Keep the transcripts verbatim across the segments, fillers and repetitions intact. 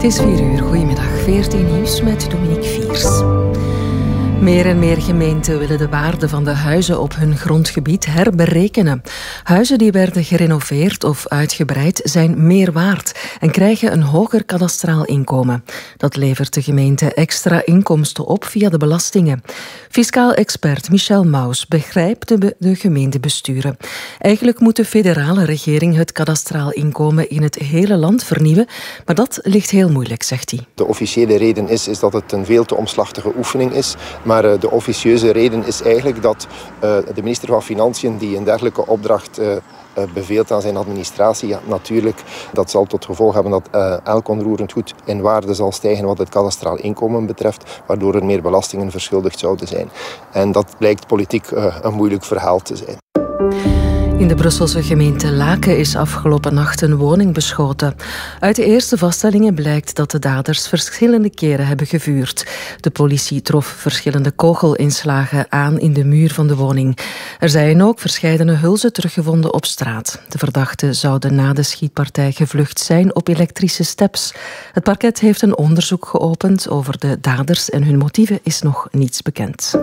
Het is vier uur. Goedemiddag. veertien nieuws met Dominique Viers. Meer en meer gemeenten willen de waarde van de huizen op hun grondgebied herberekenen. Huizen die werden gerenoveerd of uitgebreid zijn meer waard en krijgen een hoger kadastraal inkomen. Dat levert de gemeente extra inkomsten op via de belastingen. Fiscaal expert Michel Maus begrijpt de, de gemeentebesturen. Eigenlijk moet de federale regering het kadastraal inkomen in het hele land vernieuwen, maar dat ligt heel moeilijk, zegt hij. De officiële reden is, is dat het een veel te omslachtige oefening is. Maar uh, de officieuze reden is eigenlijk dat uh, de minister van Financiën die een dergelijke opdracht uh, uh, beveelt aan zijn administratie, ja, natuurlijk, dat zal tot gevolg hebben dat uh, elk onroerend goed in waarde zal stijgen wat het kadastraal inkomen betreft, waardoor er meer belastingen verschuldigd zouden zijn. En dat blijkt politiek uh, een moeilijk verhaal te zijn. In de Brusselse gemeente Laken is afgelopen nacht een woning beschoten. Uit de eerste vaststellingen blijkt dat de daders verschillende keren hebben gevuurd. De politie trof verschillende kogelinslagen aan in de muur van de woning. Er zijn ook verscheidene hulzen teruggevonden op straat. De verdachten zouden na de schietpartij gevlucht zijn op elektrische steps. Het parket heeft een onderzoek geopend over de daders en hun motieven is nog niets bekend.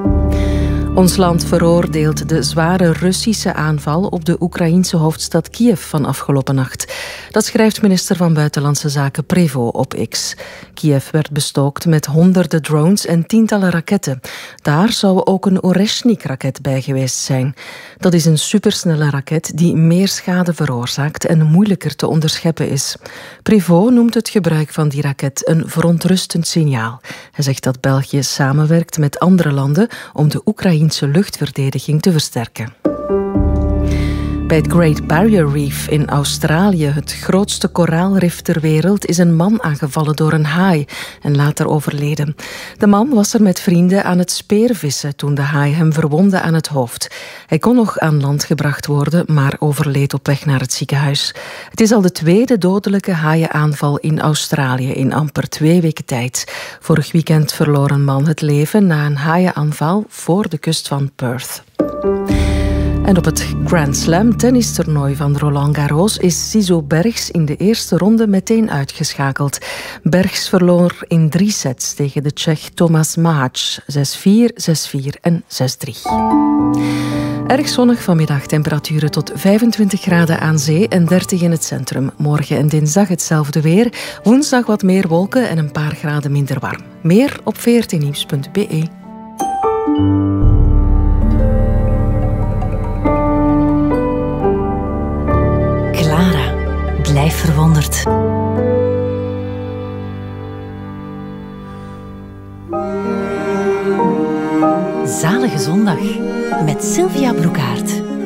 Ons land veroordeelt de zware Russische aanval op de Oekraïense hoofdstad Kiev van afgelopen nacht. Dat schrijft minister van Buitenlandse Zaken Prévost op X. Kiev werd bestookt met honderden drones en tientallen raketten. Daar zou ook een Oreshnik-raket bij geweest zijn. Dat is een supersnelle raket die meer schade veroorzaakt en moeilijker te onderscheppen is. Prévost noemt het gebruik van die raket een verontrustend signaal. Hij zegt dat België samenwerkt met andere landen om de Oekraïne luchtverdediging te versterken. Bij het Great Barrier Reef in Australië, het grootste koraalrif ter wereld, is een man aangevallen door een haai en later overleden. De man was er met vrienden aan het speervissen toen de haai hem verwondde aan het hoofd. Hij kon nog aan land gebracht worden, maar overleed op weg naar het ziekenhuis. Het is al de tweede dodelijke haaienaanval in Australië in amper twee weken tijd. Vorig weekend verloor een man het leven na een haaienaanval voor de kust van Perth. En op het Grand Slam tennistoernooi van Roland Garros is Sizo Bergs in de eerste ronde meteen uitgeschakeld. Bergs verloor in drie sets tegen de Tsjech Tomas Mahac. zes vier, zes vier en zes drie. Erg zonnig vanmiddag, temperaturen tot vijfentwintig graden aan zee en dertig in het centrum. Morgen en dinsdag hetzelfde weer. Woensdag wat meer wolken en een paar graden minder warm. Meer op veertien nieuws punt b e. Clara, blijf verwonderd. Zalige zondag met Sylvia Broekaert.